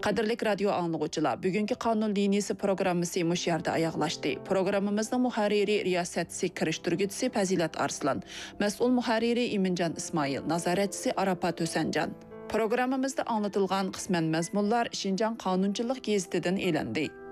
Qadirlik radio anlıqçılar, bugünkü qanun liniyası programmasi muş yerdə ayaqlaşdı. Programımızda muharriri riyasətçisi kirişdirgücüsü Fəzilat Arslan, məsul muharriri İmincan İsmail, nazaretçisi Arafat Hösəncan. Programımızda anlatılğan qismən məzmunlar Şinjan Qanunçılıq gezitidən elendi.